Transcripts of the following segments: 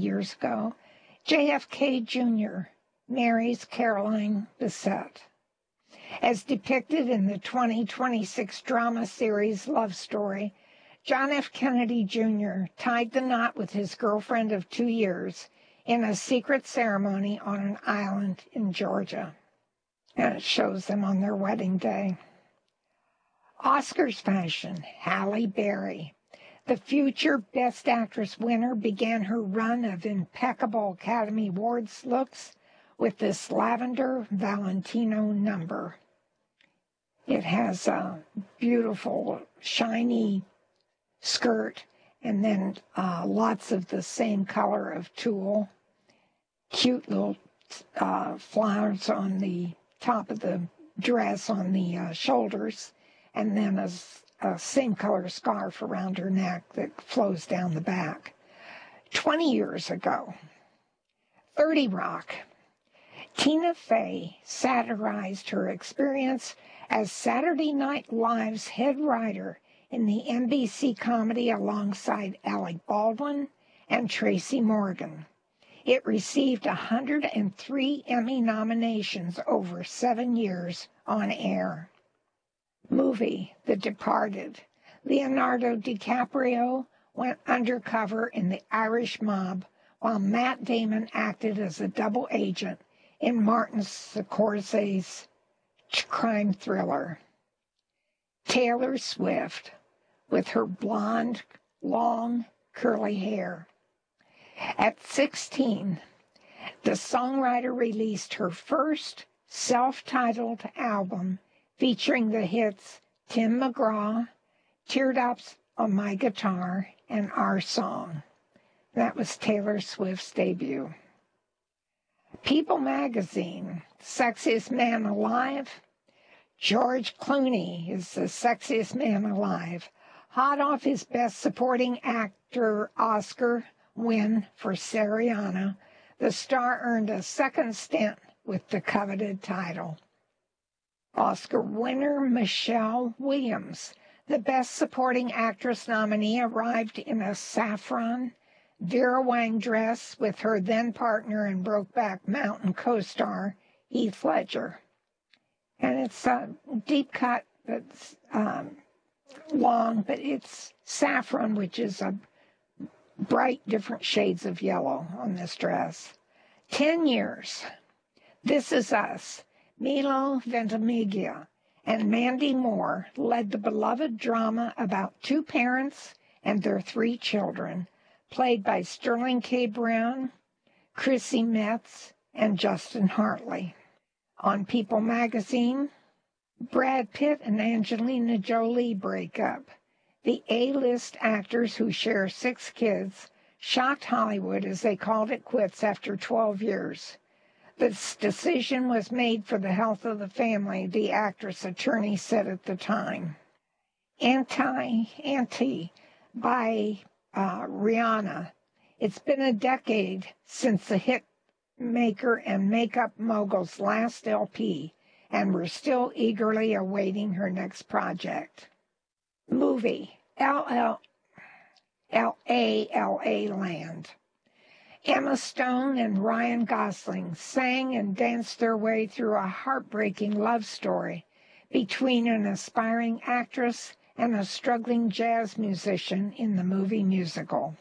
years ago, JFK Jr. marries Caroline Bessette. As depicted in the 2026 drama series Love Story, John F. Kennedy Jr. tied the knot with his girlfriend of 2 years in a secret ceremony on an island in Georgia. And it shows them on their wedding day. Oscars fashion, Halle Berry. The future Best Actress winner began her run of impeccable Academy Awards looks with this lavender Valentino number. It has a beautiful, shiny skirt and then lots of the same color of tulle. Cute little flowers on the top of the dress on the shoulders, and then a same color scarf around her neck that flows down the back. 20 years ago, 30 Rock. Tina Fey satirized her experience as Saturday Night Live's head writer in the NBC comedy alongside Alec Baldwin and Tracy Morgan. It received 103 Emmy nominations over 7 years on air. Movie, The Departed. Leonardo DiCaprio went undercover in the Irish Mob while Matt Damon acted as a double agent in Martin Scorsese's crime thriller. Taylor Swift, with her blonde, long, curly hair. At 16, the songwriter released her first self-titled album featuring the hits Tim McGraw, Teardrops on My Guitar, and Our Song. That was Taylor Swift's debut. People magazine, Sexiest Man Alive. George Clooney is the sexiest man alive. Hot off his Best Supporting Actor Oscar win for Syriana, the star earned a second stint with the coveted title. Oscar winner Michelle Williams, the Best Supporting Actress nominee, arrived in a saffron Vera Wang dress with her then-partner and Brokeback Mountain co-star Heath Ledger. And it's a deep cut that's long, but it's saffron, which is a bright different shades of yellow on this dress. 10 years. This Is Us. Milo Ventimiglia and Mandy Moore led the beloved drama about two parents and their 3 children, played by Sterling K. Brown, Chrissy Metz, and Justin Hartley. On People magazine, Brad Pitt and Angelina Jolie break up. The A-list actors, who share 6 kids, shocked Hollywood as they called it quits after 12 years. This decision was made for the health of the family, the actress attorney said at the time. Anti by Rihanna. It's been a decade since the hit maker and makeup mogul's last LP, and we're still eagerly awaiting her next project. Movie, L.A. Land. Emma Stone and Ryan Gosling sang and danced their way through a heartbreaking love story between an aspiring actress and a struggling jazz musician in the movie musical.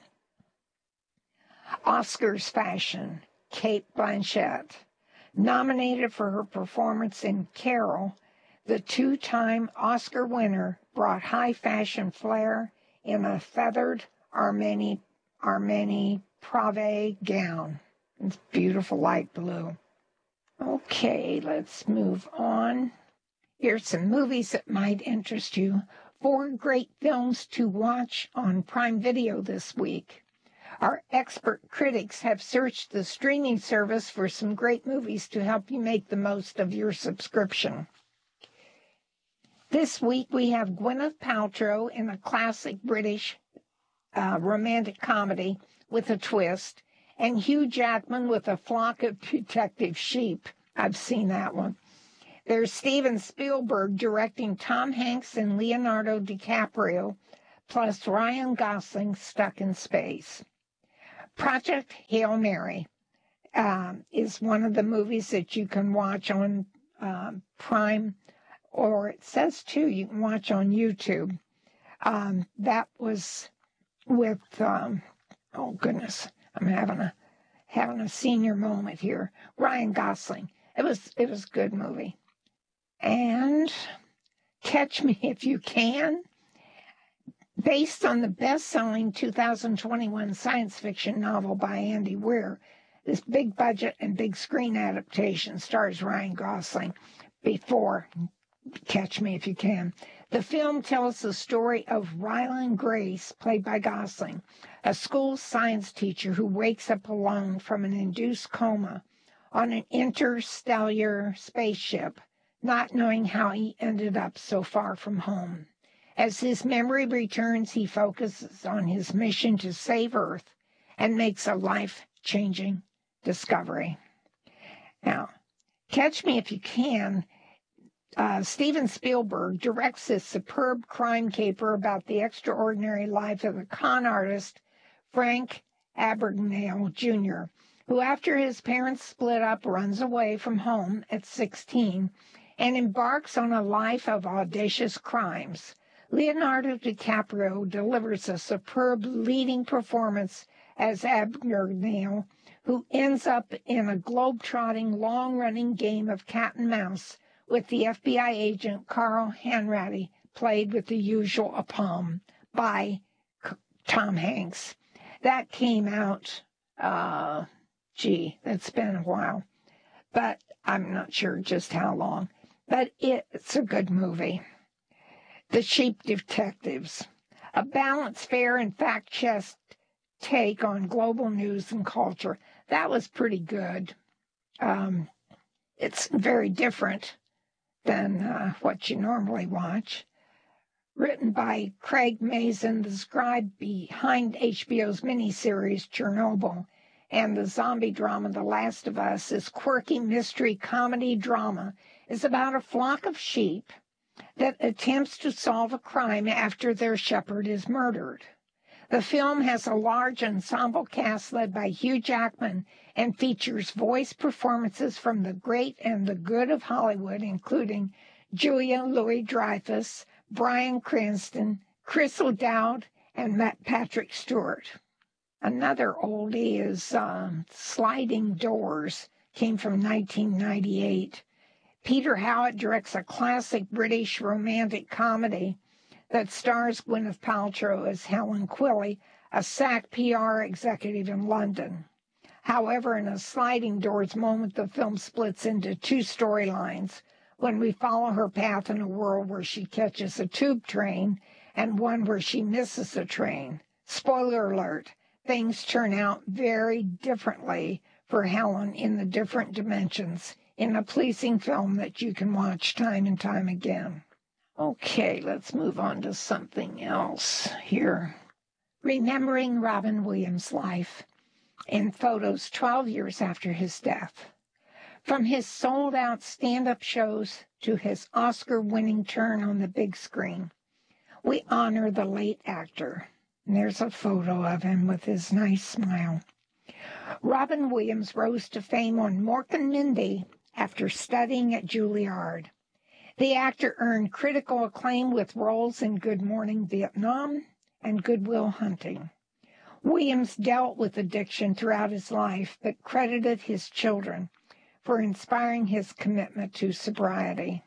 Oscars fashion, Cate Blanchett. Nominated for her performance in Carol, the 2-time Oscar winner brought high fashion flair in a feathered Armani Prave gown. It's beautiful light blue. Okay, let's move on. Here's some movies that might interest you. 4 great films to watch on Prime Video this week. Our expert critics have searched the streaming service for some great movies to help you make the most of your subscription. This week we have Gwyneth Paltrow in a classic British romantic comedy with a twist, and Hugh Jackman with A Flock of Detective Sheep. I've seen that one. There's Steven Spielberg directing Tom Hanks and Leonardo DiCaprio, plus Ryan Gosling stuck in space. Project Hail Mary is one of the movies that you can watch on Prime, or it says too, you can watch on YouTube. That was with, oh goodness, I'm having a senior moment here. Ryan Gosling. It was a good movie. And Catch Me If You Can, based on the best-selling 2021 science fiction novel by Andy Weir. This big budget and big screen adaptation stars Ryan Gosling before Catch Me If You Can. The film tells the story of Ryland Grace, played by Gosling, a school science teacher who wakes up alone from an induced coma on an interstellar spaceship, not knowing how he ended up so far from home. As his memory returns, he focuses on his mission to save Earth and makes a life-changing discovery. Now, Catch Me If You Can, Steven Spielberg directs this superb crime caper about the extraordinary life of a con artist, Frank Abagnale Jr., who after his parents split up runs away from home at 16 and embarks on a life of audacious crimes. Leonardo DiCaprio delivers a superb leading performance as Abagnale, who ends up in a globe-trotting, long-running game of cat and mouse with the FBI agent Carl Hanratty, played with the usual aplomb by Tom Hanks. That came out, it's been a while, but I'm not sure just how long. But it's a good movie. The Sheep Detectives, a balanced, fair, and fact-checked take on global news and culture. That was pretty good. It's very different than what you normally watch. Written by Craig Mazin, the scribe behind HBO's miniseries Chernobyl and the zombie drama The Last of Us, this quirky mystery comedy drama is about a flock of sheep that attempts to solve a crime after their shepherd is murdered. The film has a large ensemble cast led by Hugh Jackman and features voice performances from the great and the good of Hollywood, including Julia Louis-Dreyfus, Bryan Cranston, Chris O'Dowd, and Patrick Stewart. Another oldie is Sliding Doors, came from 1998. Peter Howitt directs a classic British romantic comedy that stars Gwyneth Paltrow as Helen Quilly, a SAC PR executive in London. However, in a sliding doors moment, the film splits into two storylines when we follow her path in a world where she catches a tube train and one where she misses a train. Spoiler alert, things turn out very differently for Helen in the different dimensions in a pleasing film that you can watch time and time again. Okay, let's move on to something else here. Remembering Robin Williams' life in photos 12 years after his death. From his sold-out stand-up shows to his Oscar-winning turn on the big screen, we honor the late actor. And there's a photo of him with his nice smile. Robin Williams rose to fame on Mork and Mindy after studying at Juilliard. The actor earned critical acclaim with roles in Good Morning Vietnam and Good Will Hunting. Williams dealt with addiction throughout his life, but credited his children for inspiring his commitment to sobriety.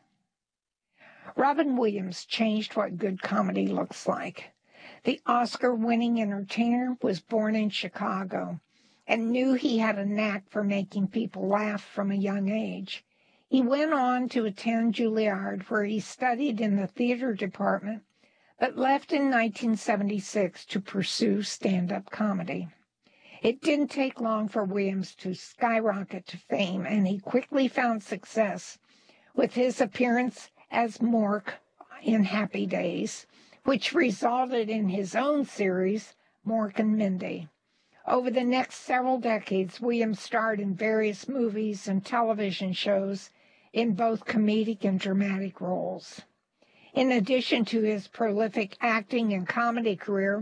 Robin Williams changed what good comedy looks like. The Oscar-winning entertainer was born in Chicago and knew he had a knack for making people laugh from a young age. He went on to attend Juilliard, where he studied in the theater department, but left in 1976 to pursue stand-up comedy. It didn't take long for Williams to skyrocket to fame, and he quickly found success with his appearance as Mork in Happy Days, which resulted in his own series, Mork and Mindy. Over the next several decades, Williams starred in various movies and television shows in both comedic and dramatic roles. In addition to his prolific acting and comedy career,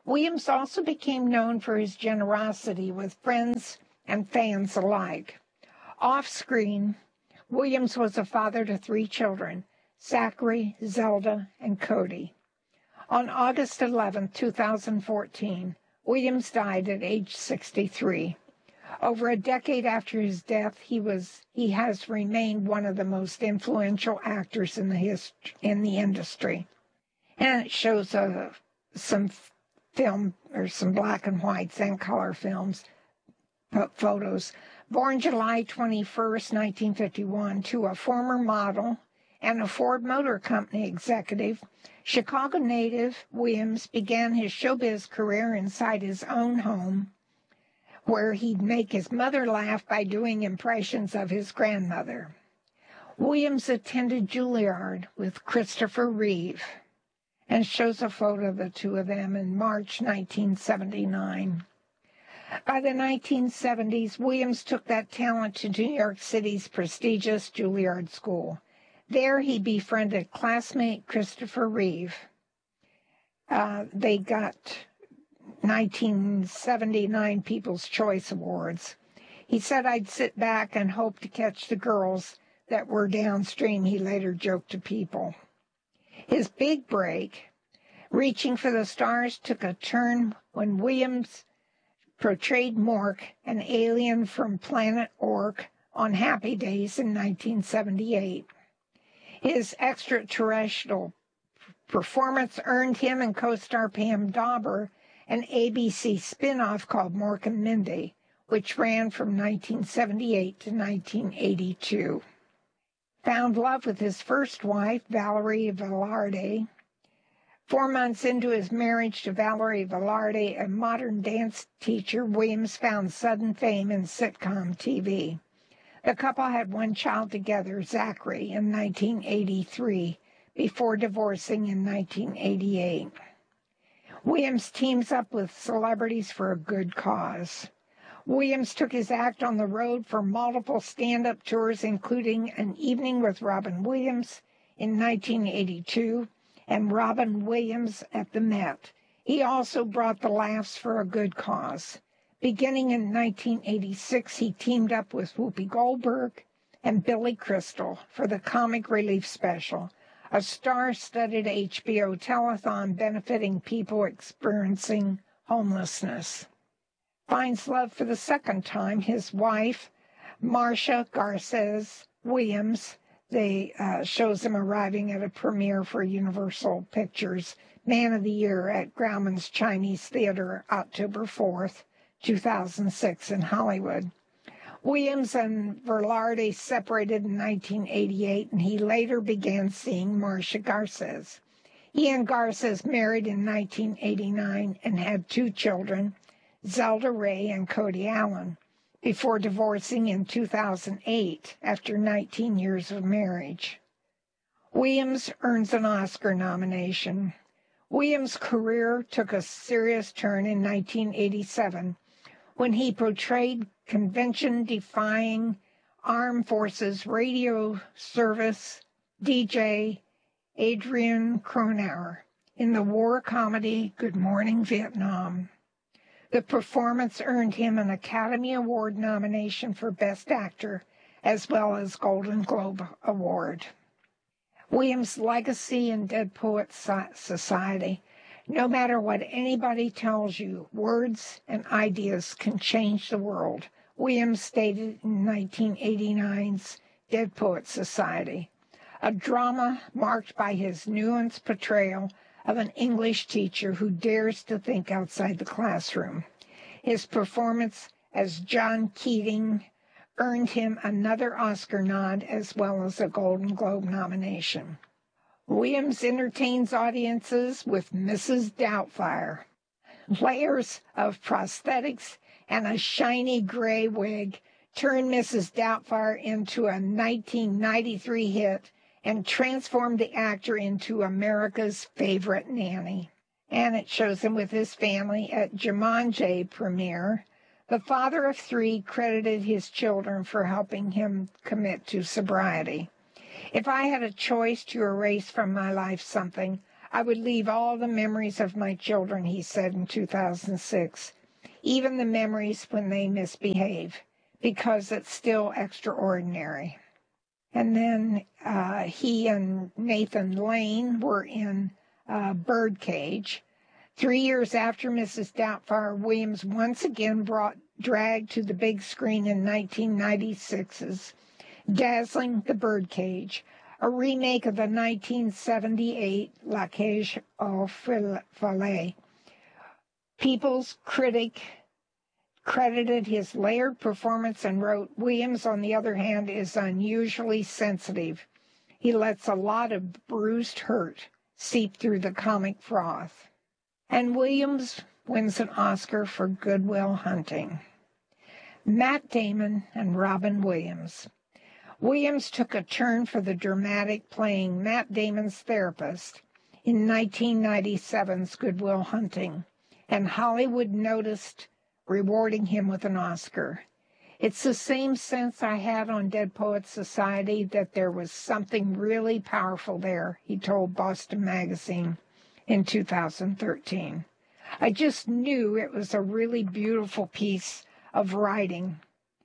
Williams also became known for his generosity with friends and fans alike. Off-screen, Williams was a father to 3 children, Zachary, Zelda, and Cody. On August 11, 2014, Williams died at age 63. Over a decade after his death, he has remained one of the most influential actors in the industry. And it shows some film or some black and whites and color films, photos. Born July 21, 1951, to a former model and a Ford Motor Company executive, Chicago native Williams began his showbiz career inside his own home, where he'd make his mother laugh by doing impressions of his grandmother. Williams attended Juilliard with Christopher Reeve and shows a photo of the two of them in March 1979. By the 1970s, Williams took that talent to New York City's prestigious Juilliard School. There he befriended classmate Christopher Reeve. They got 1979 People's Choice Awards. He said, "I'd sit back and hope to catch the girls that were downstream," he later joked to People. His big break, Reaching for the Stars, took a turn when Williams portrayed Mork, an alien from planet Ork, on Happy Days in 1978. His extraterrestrial performance earned him and co-star Pam Dawber an ABC spin-off called Mork and Mindy, which ran from 1978 to 1982. Found love with his first wife, Valerie Velarde. 4 months into his marriage to Valerie Velarde, a modern dance teacher, Williams found sudden fame in sitcom TV. The couple had 1 child together, Zachary, in 1983, before divorcing in 1988. Williams teams up with celebrities for a good cause. Williams took his act on the road for multiple stand-up tours, including An Evening with Robin Williams in 1982 and Robin Williams at the Met. He also brought the laughs for a good cause. Beginning in 1986, he teamed up with Whoopi Goldberg and Billy Crystal for the Comic Relief Special, a star-studded HBO telethon benefiting people experiencing homelessness. Finds love for the second time, his wife, Marcia Garces Williams. Shows him arriving at a premiere for Universal Pictures Man of the Year at Grauman's Chinese Theater, October 4th, 2006 in Hollywood. Williams and Velarde separated in 1988, and he later began seeing Marcia Garces. He and Garces married in 1989 and had 2 children, Zelda Ray and Cody Allen, before divorcing in 2008 after 19 years of marriage. Williams earns an Oscar nomination. Williams' career took a serious turn in 1987 when he portrayed convention-defying Armed Forces Radio Service DJ Adrian Cronauer in the war comedy Good Morning Vietnam. The performance earned him an Academy Award nomination for Best Actor, as well as Golden Globe Award. Williams' legacy in Dead Poets Society. No matter what anybody tells you, words and ideas can change the world, Williams stated in 1989's Dead Poets Society, a drama marked by his nuanced portrayal of an English teacher who dares to think outside the classroom. His performance as John Keating earned him another Oscar nod as well as a Golden Globe nomination. Williams entertains audiences with Mrs. Doubtfire. Layers of prosthetics and a shiny gray wig turned Mrs. Doubtfire into a 1993 hit and transformed the actor into America's favorite nanny. And it shows him with his family at Jumanji premiere. The father of 3 credited his children for helping him commit to sobriety. If I had a choice to erase from my life something, I would leave all the memories of my children, he said in 2006, even the memories when they misbehave, because it's still extraordinary. And then he and Nathan Lane were in Birdcage. 3 years after Mrs. Doubtfire, Williams once again dragged to the big screen in 1996's Dazzling the Birdcage, a remake of the 1978 La Cage aux Folles. People's Critic credited his layered performance and wrote, Williams, on the other hand, is unusually sensitive. He lets a lot of bruised hurt seep through the comic froth. And Williams wins an Oscar for Good Will Hunting. Matt Damon and Robin Williams. Williams took a turn for the dramatic, playing Matt Damon's therapist in 1997's Good Will Hunting, and Hollywood noticed, rewarding him with an Oscar. It's the same sense I had on Dead Poets Society, that there was something really powerful there, he told Boston Magazine in 2013. I just knew it was a really beautiful piece of writing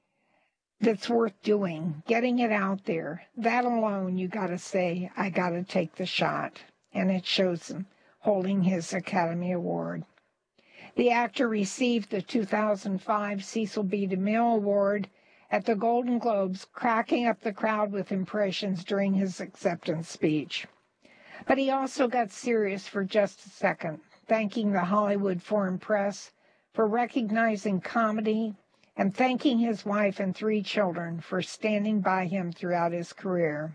that's worth doing, getting it out there. That alone, you got to say, I got to take the shot. And it shows him holding his Academy Award. The actor received the 2005 Cecil B. DeMille Award at the Golden Globes, cracking up the crowd with impressions during his acceptance speech. But he also got serious for just a second, thanking the Hollywood Foreign Press for recognizing comedy and thanking his wife and 3 children for standing by him throughout his career.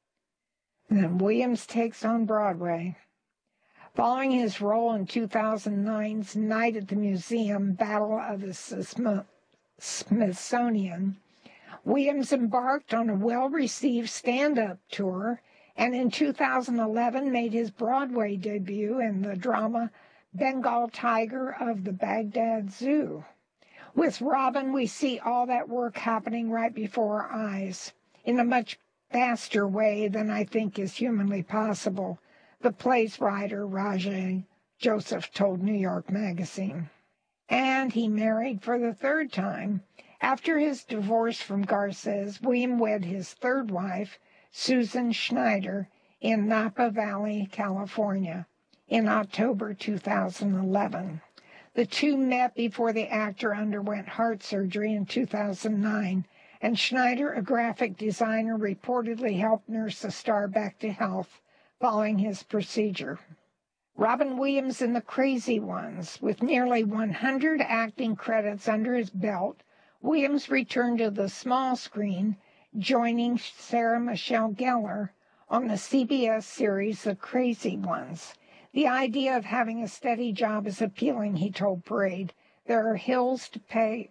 And then Williams takes on Broadway. Following his role in 2009's Night at the Museum, Battle of the Smithsonian, Williams embarked on a well-received stand-up tour, and in 2011 made his Broadway debut in the drama Bengal Tiger of the Baghdad Zoo. With Robin, we see all that work happening right before our eyes, in a much faster way than I think is humanly possible, the play's writer, Rajay Joseph, told New York Magazine. And he married for the 3rd time. After his divorce from Garces, William wed his 3rd wife, Susan Schneider, in Napa Valley, California, in October 2011. The two met before the actor underwent heart surgery in 2009, and Schneider, a graphic designer, reportedly helped nurse the star back to health following his procedure. Robin Williams in The Crazy Ones. With nearly 100 acting credits under his belt, Williams returned to the small screen, joining Sarah Michelle Gellar on the CBS series The Crazy Ones. The idea of having a steady job is appealing, he told Parade. There are bills to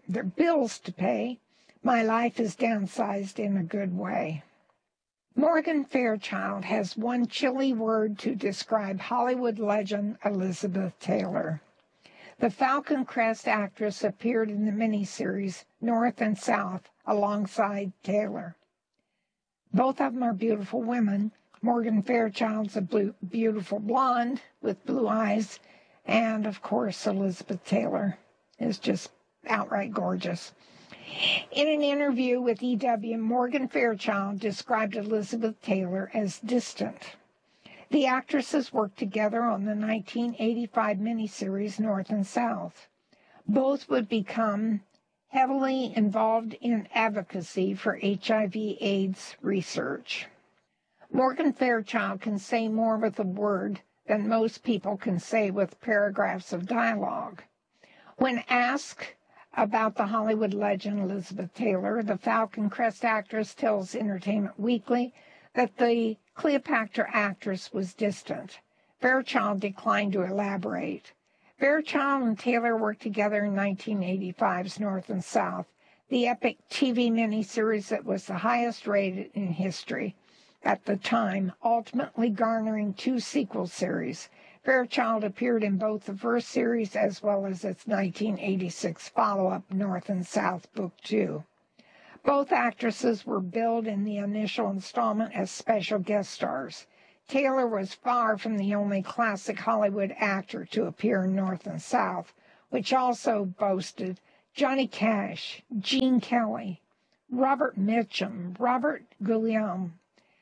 pay. My life is downsized in a good way. Morgan Fairchild has one chilly word to describe Hollywood legend Elizabeth Taylor. The Falcon Crest actress appeared in the miniseries North and South alongside Taylor. Both of them are beautiful women. Morgan Fairchild's a beautiful blonde with blue eyes, and of course Elizabeth Taylor is just outright gorgeous. In an interview with EW, Morgan Fairchild described Elizabeth Taylor as distant. The actresses worked together on the 1985 miniseries North and South. Both would become heavily involved in advocacy for HIV/AIDS research. Morgan Fairchild can say more with a word than most people can say with paragraphs of dialogue. When asked about the Hollywood legend Elizabeth Taylor, the Falcon Crest actress tells Entertainment Weekly that the Cleopatra actress was distant. Fairchild declined to elaborate. Fairchild and Taylor worked together in 1985's North and South, the epic TV miniseries that was the highest rated in history at the time, ultimately garnering 2 sequel series. Fairchild appeared in both the first series as well as its 1986 follow-up North and South Book 2. Both actresses were billed in the initial installment as special guest stars. Taylor was far from the only classic Hollywood actor to appear in North and South, which also boasted Johnny Cash, Gene Kelly, Robert Mitchum, Robert Guillaume,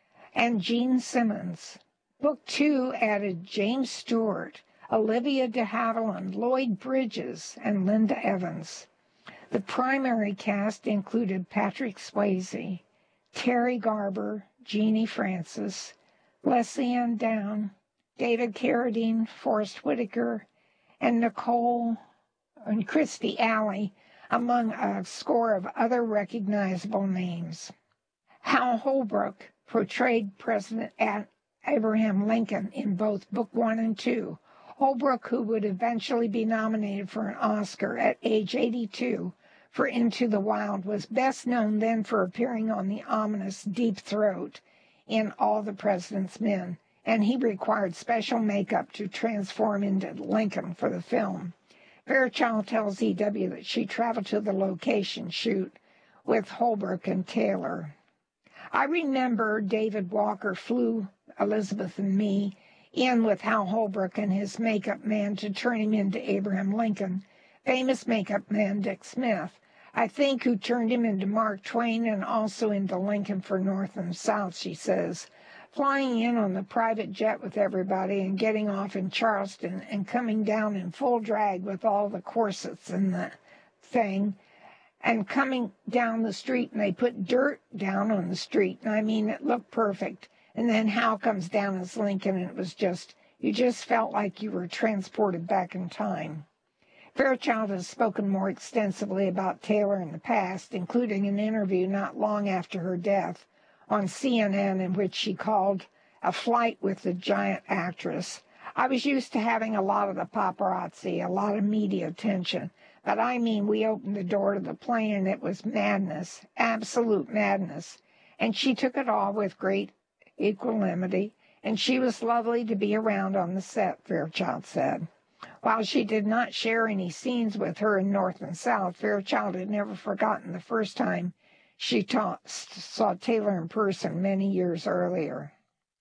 and Gene Simmons. Book 2 added James Stewart, Olivia de Havilland, Lloyd Bridges, and Linda Evans. The primary cast included Patrick Swayze, Terry Garber, Jeannie Francis, Leslie Ann Down, David Carradine, Forrest Whitaker, and Nicole and Christy Alley, among a score of other recognizable names. Hal Holbrook portrayed President Abraham Lincoln in both Book 1 and 2. Holbrook, who would eventually be nominated for an Oscar at age 82 for Into the Wild, was best known then for appearing on the ominous Deep Throat in All the President's Men, and he required special makeup to transform into Lincoln for the film. Fairchild tells EW that she traveled to the location shoot with Holbrook and Taylor. I remember David Walker flew Elizabeth and me in with Hal Holbrook and his makeup man to turn him into Abraham Lincoln, famous makeup man Dick Smith, I think, who turned him into Mark Twain and also into Lincoln for North and South, she says. Flying in on the private jet with everybody and getting off in Charleston and coming down in full drag with all the corsets and the thing, and coming down the street, and they put dirt down on the street, and I mean, it looked perfect. And then Hal comes down as Lincoln, and it was just, you just felt like you were transported back in time. Fairchild has spoken more extensively about Taylor in the past, including an interview not long after her death on CNN in which she called A Flight with the Giant Actress. I was used to having a lot of the paparazzi, a lot of media attention, but I mean, we opened the door to the plane and it was madness, absolute madness, and she took it all with great equanimity, and she was lovely to be around on the set, Fairchild said. While she did not share any scenes with her in North and South, Fairchild had never forgotten the first time she saw Taylor in person many years earlier.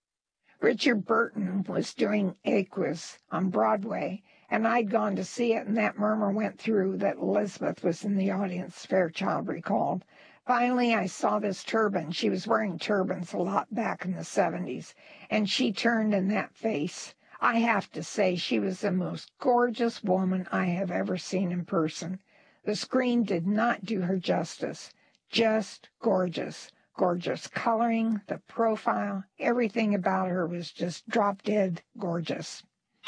Richard Burton was doing Aquis on Broadway, and I'd gone to see it, and that murmur went through that Elizabeth was in the audience, Fairchild recalled. Finally, I saw this turban. She was wearing turbans a lot back in the 70s, and she turned in that face. I have to say, she was the most gorgeous woman I have ever seen in person. The screen did not do her justice. Just gorgeous. Gorgeous coloring, the profile, everything about her was just drop-dead gorgeous.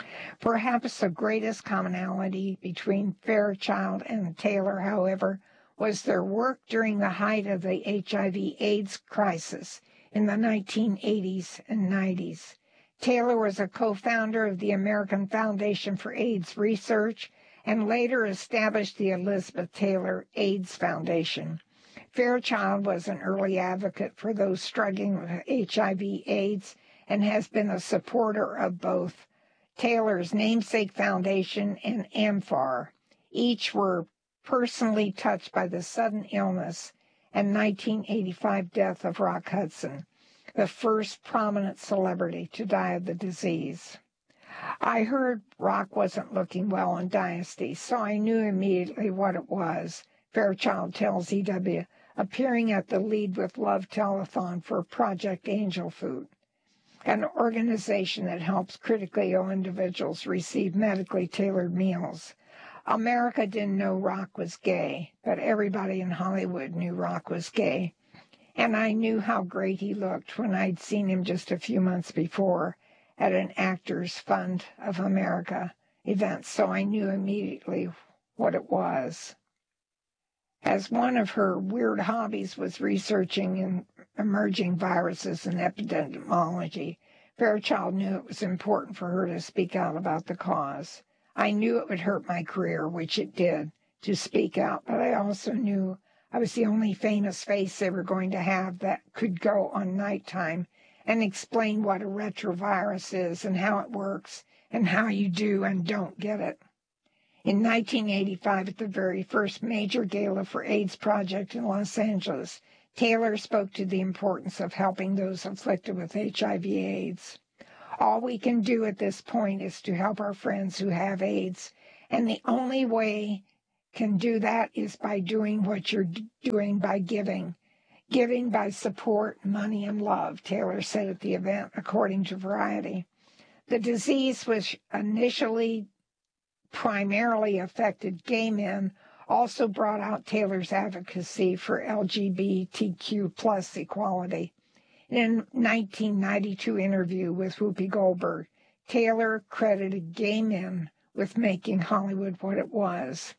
Perhaps the greatest commonality between Fairchild and Taylor, however, was their work during the height of the HIV/AIDS crisis in the 1980s and 90s. Taylor was a co-founder of the American Foundation for AIDS Research and later established the Elizabeth Taylor AIDS Foundation. Fairchild was an early advocate for those struggling with HIV/AIDS and has been a supporter of both Taylor's namesake foundation and AMFAR. Each were personally touched by the sudden illness and 1985 death of Rock Hudson, the first prominent celebrity to die of the disease. I heard Rock wasn't looking well on Dynasty, so I knew immediately what it was, Fairchild tells EW, appearing at the Lead with Love telethon for Project Angel Food, an organization that helps critically ill individuals receive medically tailored meals. America didn't know Rock was gay, but everybody in Hollywood knew Rock was gay. And I knew how great he looked when I'd seen him just a few months before at an Actors Fund of America event, so I knew immediately what it was. As one of her weird hobbies was researching emerging viruses and epidemiology, Fairchild knew it was important for her to speak out about the cause. I knew it would hurt my career, which it did, to speak out, but I also knew I was the only famous face they were going to have that could go on nighttime and explain what a retrovirus is and how it works and how you do and don't get it. In 1985, at the very first major gala for AIDS Project in Los Angeles, Taylor spoke to the importance of helping those afflicted with HIV/AIDS. All we can do at this point is to help our friends who have AIDS. And the only way can do that is by doing what you're doing, by giving. Giving by support, money, and love, Taylor said at the event, according to Variety. The disease, which initially primarily affected gay men, also brought out Taylor's advocacy for LGBTQ plus equality. In a 1992 interview with Whoopi Goldberg, Taylor credited gay men with making Hollywood what it was.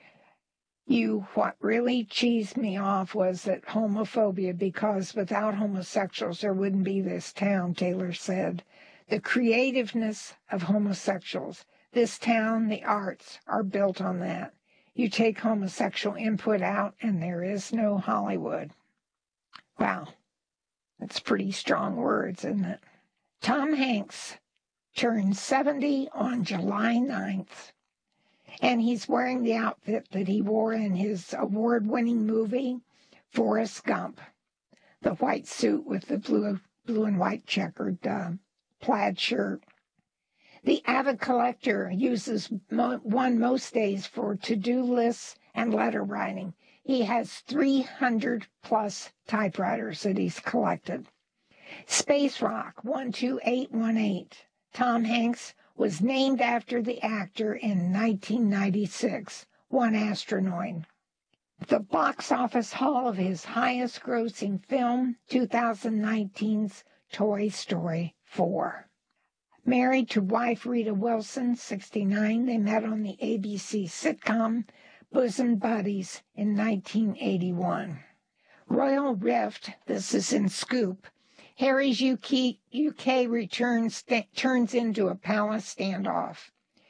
What really cheesed me off was that homophobia, because without homosexuals there wouldn't be this town, Taylor said. The creativeness of homosexuals, this town, the arts, are built on that. You take homosexual input out and there is no Hollywood. Wow, that's pretty strong words, isn't it? Tom Hanks turned 70 on July 9th. And he's wearing the outfit that he wore in his award-winning movie, Forrest Gump, the white suit with the blue and white checkered plaid shirt. The avid collector uses one most days for to-do lists and letter writing. He has 300-plus typewriters that he's collected. Space Rock 12818. Tom Hanks was named after the actor in 1996, one astronaut. The box office haul of his highest-grossing film, 2019's Toy Story 4. Married to wife Rita Wilson, 69, they met on the ABC sitcom Bosom Buddies in 1981. Royal Rift, this is in Scoop, Harry's UK return turns into a palace standoff.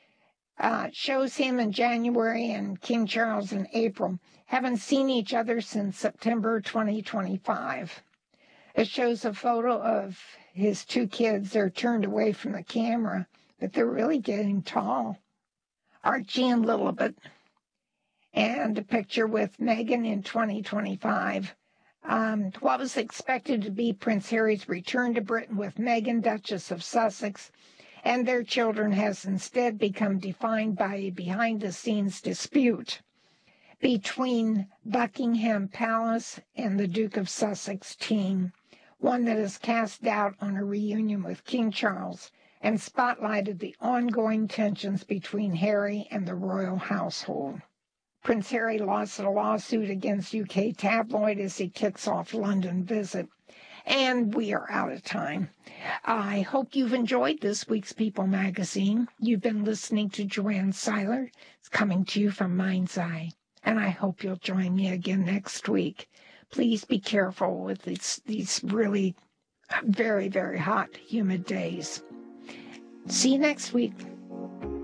Shows him in January and King Charles in April. Haven't seen each other since September 2025. It shows a photo of his two kids. They're turned away from the camera, but they're really getting tall. Archie and Lilibet. And a picture with Meghan in 2025. What was expected to be Prince Harry's return to Britain with Meghan, Duchess of Sussex, and their children has instead become defined by a behind-the-scenes dispute between Buckingham Palace and the Duke of Sussex team, one that has cast doubt on a reunion with King Charles and spotlighted the ongoing tensions between Harry and the royal household. Prince Harry lost a lawsuit against UK tabloid as he kicks off London visit. And we are out of time. I hope you've enjoyed this week's People magazine. You've been listening to Joanne Seiler. It's coming to you from Mind's Eye. And I hope you'll join me again next week. Please be careful with these really very, very hot, humid days. See you next week.